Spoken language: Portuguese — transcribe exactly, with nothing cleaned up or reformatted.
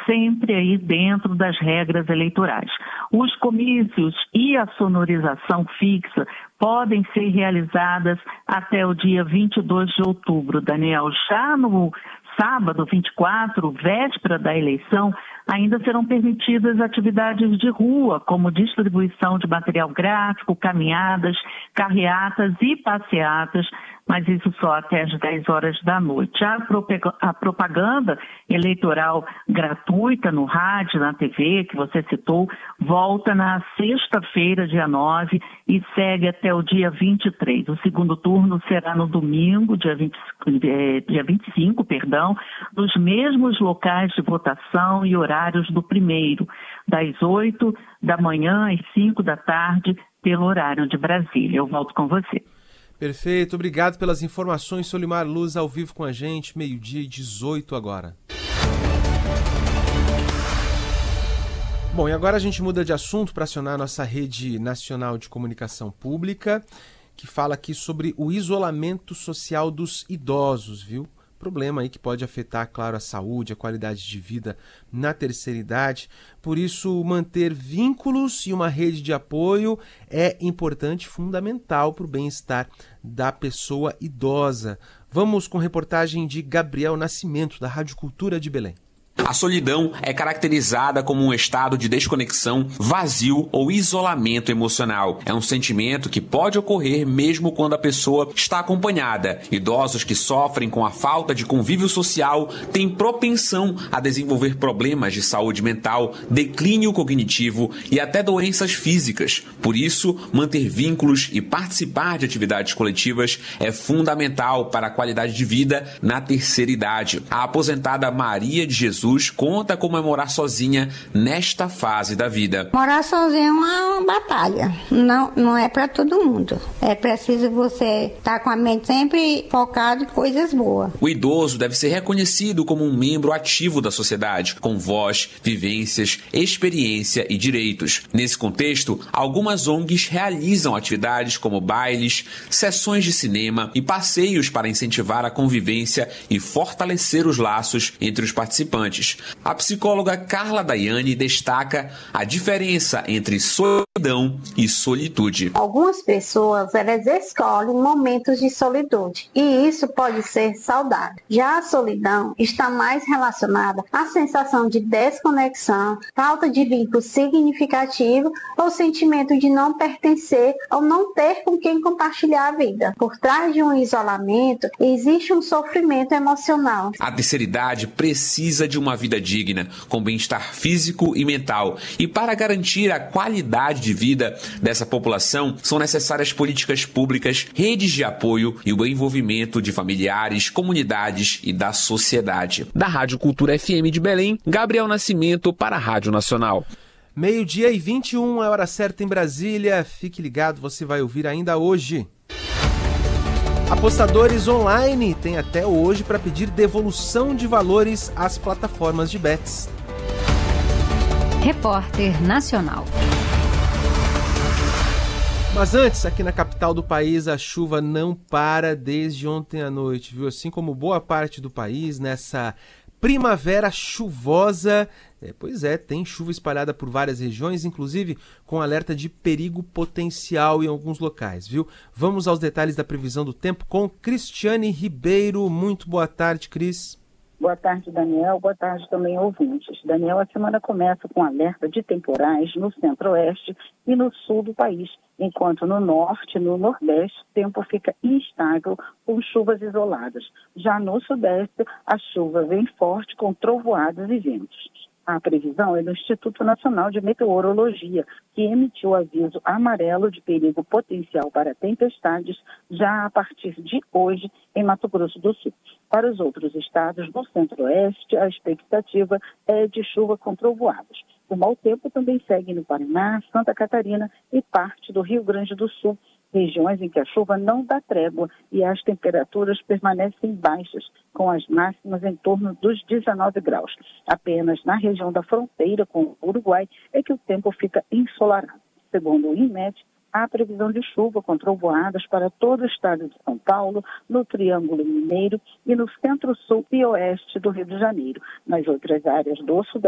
sempre aí dentro das regras eleitorais. Os comícios e a sonorização fixa podem ser realizadas até o dia vinte e dois de outubro, Daniel. Já no sábado, vinte e quatro, véspera da eleição, ainda serão permitidas atividades de rua, como distribuição de material gráfico, caminhadas, carreatas e passeatas, mas isso só até às dez horas da noite. A propaganda eleitoral gratuita no rádio, na T V, que você citou, volta na sexta-feira, dia nove, e segue até o dia vinte e três. O segundo turno será no domingo, dia vinte, dia vinte e cinco, perdão, nos mesmos locais de votação e horários do primeiro, das oito da manhã às cinco da tarde, pelo horário de Brasília. Eu volto com você. Perfeito, obrigado pelas informações, Solimar Luz, ao vivo com a gente, meio-dia e dezoito agora. Bom, e agora a gente muda de assunto para acionar a nossa rede nacional de comunicação pública, que fala aqui sobre o isolamento social dos idosos, viu? Problema aí que pode afetar, claro, a saúde, a qualidade de vida na terceira idade. Por isso, manter vínculos e uma rede de apoio é importante, fundamental para o bem-estar da pessoa idosa. Vamos com reportagem de Gabriel Nascimento, da Rádio Cultura de Belém. A solidão é caracterizada como um estado de desconexão, vazio ou isolamento emocional. É um sentimento que pode ocorrer mesmo quando a pessoa está acompanhada. Idosos que sofrem com a falta de convívio social têm propensão a desenvolver problemas de saúde mental, declínio cognitivo e até doenças físicas. Por isso, manter vínculos e participar de atividades coletivas é fundamental para a qualidade de vida na terceira idade. A aposentada Maria de Jesus conta como é morar sozinha nesta fase da vida. Morar sozinha é uma batalha, não, não é para todo mundo. É preciso você estar com a mente sempre focada em coisas boas. O idoso deve ser reconhecido como um membro ativo da sociedade, com voz, vivências, experiência e direitos. Nesse contexto, algumas O N Gs realizam atividades como bailes, sessões de cinema e passeios para incentivar a convivência e fortalecer os laços entre os participantes. A psicóloga Carla Daiane destaca a diferença entre solidão e solitude. Algumas pessoas, elas escolhem momentos de solitude e isso pode ser saudável. Já a solidão está mais relacionada à sensação de desconexão, falta de vínculo significativo ou sentimento de não pertencer ou não ter com quem compartilhar a vida. Por trás de um isolamento, existe um sofrimento emocional. A terceira idade precisa de uma vida digna, com bem-estar físico e mental. E para garantir a qualidade de vida dessa população, são necessárias políticas públicas, redes de apoio e o envolvimento de familiares, comunidades e da sociedade. Da Rádio Cultura F M de Belém, Gabriel Nascimento para a Rádio Nacional. Meio-dia e vinte e um, a hora certa em Brasília. Fique ligado, você vai ouvir ainda hoje. Apostadores online têm até hoje para pedir devolução de valores às plataformas de bets. Repórter Nacional. Mas antes, aqui na capital do país, a chuva não para desde ontem à noite, viu? Assim como boa parte do país, nessa primavera chuvosa. É, pois é, tem chuva espalhada por várias regiões, inclusive com alerta de perigo potencial em alguns locais, viu? Vamos aos detalhes da previsão do tempo com Cristiane Ribeiro. Muito boa tarde, Cris. Boa tarde, Daniel. Boa tarde também, ouvintes. Daniel, a semana começa com alerta de temporais no centro-oeste e no sul do país, enquanto no norte e no nordeste o tempo fica instável com chuvas isoladas. Já no sudeste, a chuva vem forte com trovoadas e ventos. A previsão é do Instituto Nacional de Meteorologia, que emitiu aviso amarelo de perigo potencial para tempestades já a partir de hoje em Mato Grosso do Sul. Para os outros estados do centro-oeste, a expectativa é de chuva com trovoadas. O mau tempo também segue no Paraná, Santa Catarina e parte do Rio Grande do Sul, regiões em que a chuva não dá trégua e as temperaturas permanecem baixas, com as máximas em torno dos dezenove graus. Apenas na região da fronteira com o Uruguai é que o tempo fica ensolarado. Segundo o INMET, há previsão de chuva com trovoadas para todo o estado de São Paulo, no Triângulo Mineiro e no centro-sul e oeste do Rio de Janeiro. Nas outras áreas do sudeste,